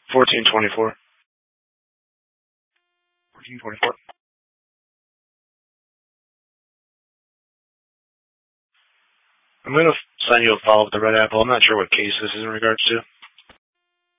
1424. 1424. I'm going to send you a follow-up with the Red Apple. I'm not sure what case this is in regards to.